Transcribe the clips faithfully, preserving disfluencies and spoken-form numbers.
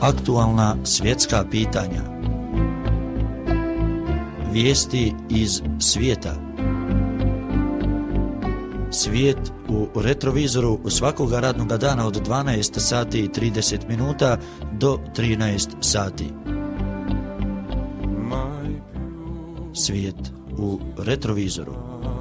Aktualna svjetska pitanja. Vijesti iz svijeta. Svijet u retrovizoru svakog radnog dana od dvanaest sati i trideset minuta do trinaest sati. Svijet u retrovizoru.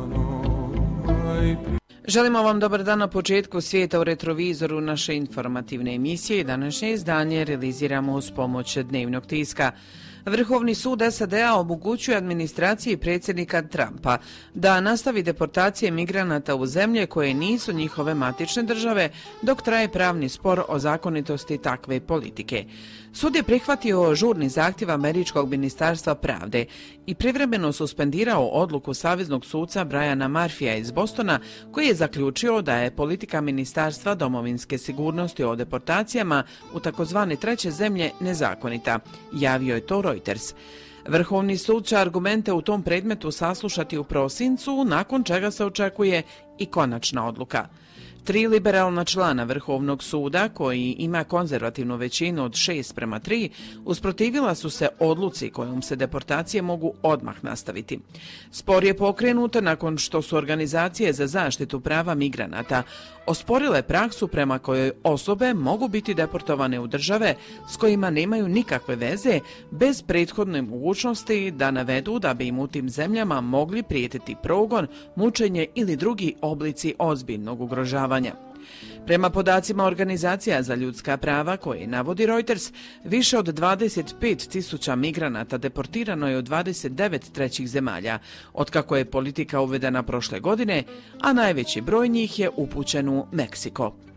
Želimo vam dobar dan na početku svijeta u retrovizoru naše informativne emisije i današnje izdanje realiziramo uz pomoć dnevnog tiska. Vrhovni sud S A D-a omogućuje administraciji predsjednika Trumpa da nastavi deportacije migranata u zemlje koje nisu njihove matične države dok traje pravni spor o zakonitosti takve politike. Sud je prihvatio žurni zahtjev Američkog ministarstva pravde i privremeno suspendirao odluku saveznog suca Briana Murphyja iz Bostona koji je zaključio da je politika Ministarstva domovinske sigurnosti o deportacijama u takozvane treće zemlje nezakonita, javio je to Reuters. Vrhovni sud će argumente u tom predmetu saslušati u prosincu, nakon čega se očekuje i konačna odluka. Tri liberalna člana Vrhovnog suda, koji ima konzervativnu većinu od šest prema tri, usprotivila su se odluci kojom se deportacije mogu odmah nastaviti. Spor je pokrenut nakon što su organizacije za zaštitu prava migranata osporile praksu prema kojoj osobe mogu biti deportovane u države s kojima nemaju nikakve veze bez prethodne mogućnosti da navedu da bi im u tim zemljama mogli prijetiti progon, mučenje ili drugi oblici ozbiljnog ugrožavanja. Prema podacima organizacija za ljudska prava koje navodi Reuters, više od dvadeset pet tisuća migranata deportirano je u dvadeset devet trećih zemalja, otkako je politika uvedena prošle godine, a najveći broj njih je upućen u Meksiko.